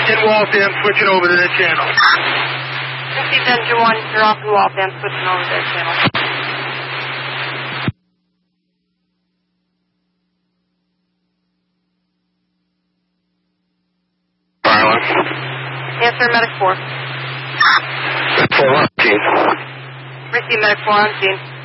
In Waltham, switching over to their channel. Received engine 1, you're off in Waltham, switching over to their channel. Answer Medic 4. Medic 4 on scene. Receive Medic 4 on scene.